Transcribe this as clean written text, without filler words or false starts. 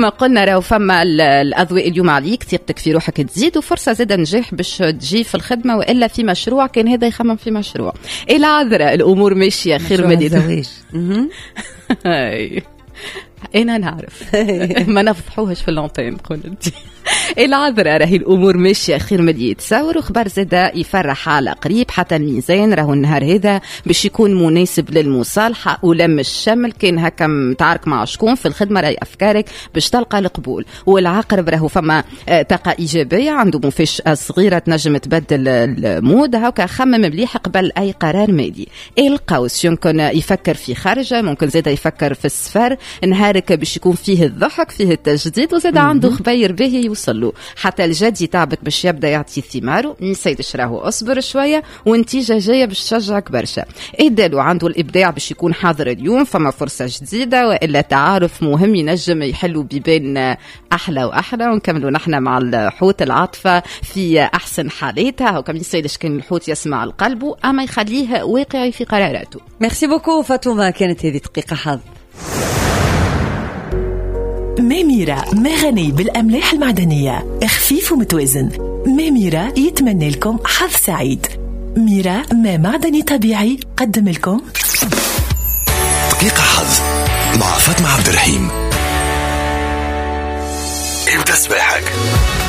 ما قلنا راهو فما الأضواء اليوم عليك، ثقتك في روحك تزيد، وفرصة زادة نجاح باش تجي في الخدمة، وإلا في مشروع كان هذا يخمم في مشروع. العذراء الأمور ماشية خير من الزواج. أنا نعرف ما نفضحوهش في اللونتين قلت العذراء راهي الأمور ماشية خير من اللي يتصور، وخبر زادا يفرح على قريب. حتى الميزان راهو النهار هذا باش يكون مناسب للمصالحة ولم الشمل، كان هكا متعارك مع شكون في الخدمة راهي أفكارك باش تلقى القبول. والعقرب راهو فما طاقة إيجابية، عنده مفاجأة صغيرة تنجم تبدل المود، هكا خمم مليح قبل أي قرار مالي. القوس يمكن يفكر في خارجة، ممكن زادا يفكر في السفر، نهارك باش يكون فيه الضحك فيه التجديد، وزادا عنده خبير به يوصل له. حتى الجد يتعبك باش يبدا يعطي ثماره، نسيتش راهو اصبر شويه والنتيجه جايه باش تشجعك برشا. الدلو عنده الابداع باش يكون حاضر اليوم، فما فرصه جديده والا تعارف مهم ينجم يحلوا بيبان احلى واحلى. ونكملوا نحن مع الحوت العاطفه في احسن حالاتها، وكم يسالش كان الحوت يسمع القلب اما يخليه واقعي في قراراته. ميرسي بوكو فاطمه، كانت هذه دقيقه حظ. ميميرا مغني بالأملاح المعدنية، خفيف ومتوازن. ميميرا يتمنى لكم حظ سعيد. ميرا ما معدني طبيعي قدم لكم دقيقة حظ مع فاطمة عبد الرحيم. ابدأ صباحك.